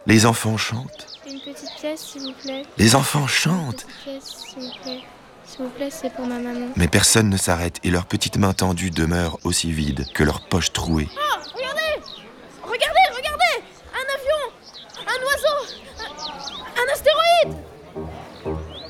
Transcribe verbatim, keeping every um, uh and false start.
Les enfants chantent. Une petite pièce, s'il vous plaît. Les enfants chantent. Une petite pièce, s'il vous plaît. S'il vous plaît, c'est pour ma maman. Mais personne ne s'arrête et leurs petites mains tendues demeurent aussi vides que leurs poches trouées. Oh,